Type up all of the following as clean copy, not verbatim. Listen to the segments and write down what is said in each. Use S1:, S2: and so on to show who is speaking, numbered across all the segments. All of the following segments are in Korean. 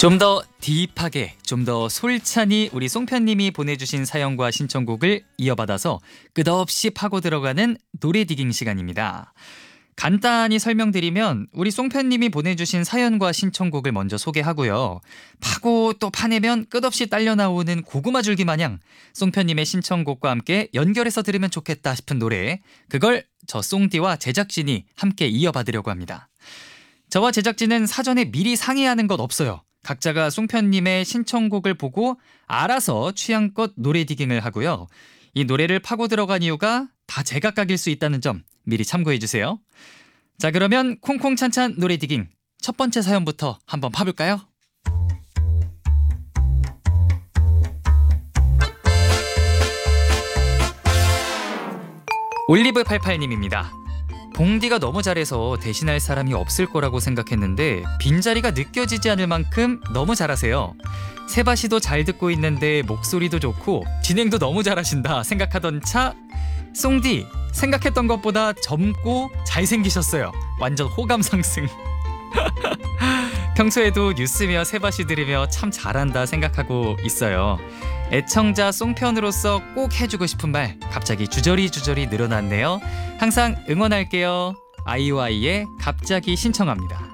S1: 좀 더 딥하게, 좀 더 솔찬히 우리 송편님이 보내주신 사연과 신청곡을 이어받아서 끝없이 파고 들어가는 노래 디깅 시간입니다. 간단히 설명드리면 우리 송편님이 보내주신 사연과 신청곡을 먼저 소개하고요. 파고 또 파내면 끝없이 딸려 나오는 고구마 줄기 마냥 송편님의 신청곡과 함께 연결해서 들으면 좋겠다 싶은 노래, 그걸 저 송디와 제작진이 함께 이어받으려고 합니다. 저와 제작진은 사전에 미리 상의하는 것 없어요. 각자가 송편님의 신청곡을 보고 알아서 취향껏 노래 디깅을 하고요. 이 노래를 파고 들어간 이유가 다 제각각일 수 있다는 점 미리 참고해 주세요. 자, 그러면 콩콩찬찬 노래 디깅 첫 번째 사연부터 한번 파볼까요? 올리브88님입니다. 봉디가 너무 잘해서 대신할 사람이 없을 거라고 생각했는데 빈자리가 느껴지지 않을 만큼 너무 잘하세요. 세바시도 잘 듣고 있는데 목소리도 좋고 진행도 너무 잘하신다 생각하던 차, 송디 생각했던 것보다 젊고 잘생기셨어요. 완전 호감 상승. 평소에도 뉴스며 세바시 들으며 참 잘한다 생각하고 있어요. 애청자 송편으로서 꼭 해주고 싶은 말 갑자기 주저리 늘어났네요. 항상 응원할게요. 아이오아이의 갑자기 신청합니다.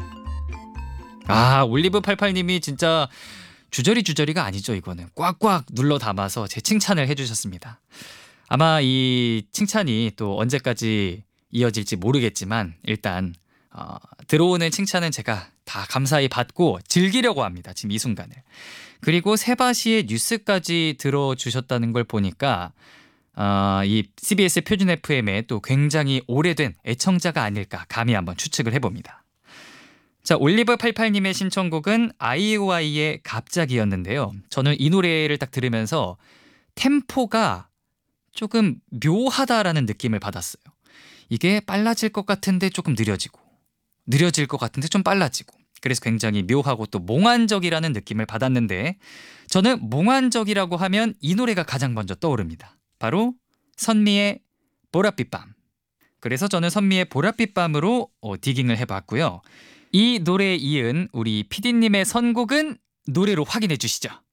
S1: 올리브88님이 진짜 주저리가 아니죠. 이거는 꽉꽉 눌러 담아서 제 칭찬을 해주셨습니다. 아마 이 칭찬이 또 언제까지 이어질지 모르겠지만 일단 들어오는 칭찬은 제가 다 감사히 받고 즐기려고 합니다. 지금 이 순간을. 그리고 세바시의 뉴스까지 들어주셨다는 걸 보니까 이 CBS 표준 FM에 또 굉장히 오래된 애청자가 아닐까 감히 한번 추측을 해봅니다. 자, 올리브88님의 신청곡은 아이오아이의 갑자기였는데요. 저는 이 노래를 딱 들으면서 템포가 조금 묘하다라는 느낌을 받았어요. 이게 빨라질 것 같은데 조금 느려지고, 느려질 것 같은데 좀 빨라지고, 그래서 굉장히 묘하고 또 몽환적이라는 느낌을 받았는데, 저는 몽환적이라고 하면 이 노래가 가장 먼저 떠오릅니다. 바로 선미의 보랏빛밤. 그래서 저는 선미의 보랏빛밤으로 디깅을 해봤고요. 이 노래에 이은 우리 PD님의 선곡은 노래로 확인해 주시죠.